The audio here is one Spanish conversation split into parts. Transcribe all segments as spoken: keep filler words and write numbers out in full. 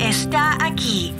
está aquí.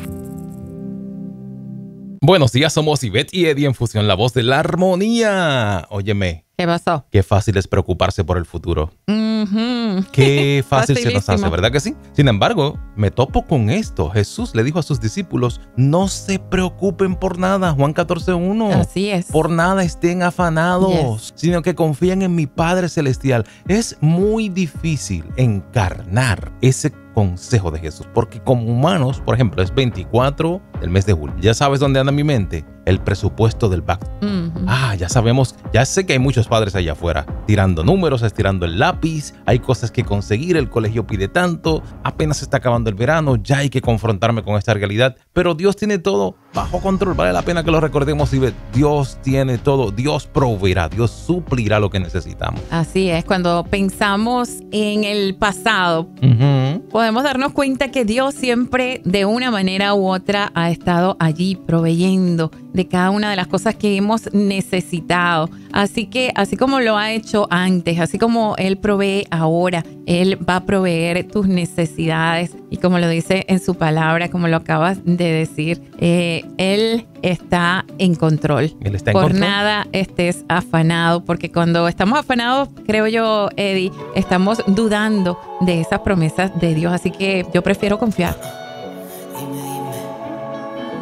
Buenos días, somos Ivette y Eddie en Fusión, la voz de la armonía. Óyeme. ¿Qué pasó? Qué fácil es preocuparse por el futuro. Uh-huh. Qué fácil se nos hace, ¿verdad que sí? Sin embargo, me topo con esto. Jesús le dijo a sus discípulos, no se preocupen por nada. Juan catorce uno. Así es. Por nada estén afanados, yes. sino que confíen en mi Padre Celestial. Es muy difícil encarnar ese consejo de Jesús, porque como humanos, por ejemplo, es veinticuatro del mes de julio. Ya sabes dónde anda mi mente, el presupuesto del pacto. Uh-huh. Ah, ya sabemos, ya sé que hay muchos padres allá afuera tirando números, estirando el lápiz, hay cosas que conseguir, el colegio pide tanto, apenas se está acabando el verano, ya hay que confrontarme con esta realidad, pero Dios tiene todo bajo control, vale la pena que lo recordemos y ver, Dios tiene todo, Dios proveerá, Dios suplirá lo que necesitamos. Así es, cuando pensamos en el pasado, uh-huh. podemos darnos cuenta que Dios siempre de una manera u otra ha estado allí proveyendo de cada una de las cosas que hemos necesitado. Así que así como lo ha hecho antes, así como Él provee ahora, Él va a proveer tus necesidades. Y como lo dice en su palabra, como lo acabas de decir, eh, Él está en control. Él está en Por control. nada estés afanado, porque cuando estamos afanados, creo yo, Eddie, estamos dudando de esas promesas de Dios. Así que yo prefiero confiar.